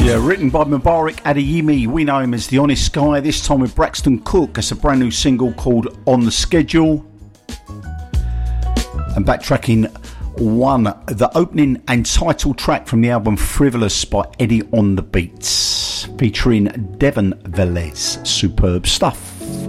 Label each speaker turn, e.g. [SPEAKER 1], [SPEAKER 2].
[SPEAKER 1] Yeah, written by Mubarak Adeyemi. We know him as The Honest Guy, this time with Braxton Cook. It's a brand new single called On the Schedule. And backtracking one, the opening and title track from the album Frivolous by Eddie on the Beats, featuring Devon Velez. Superb stuff.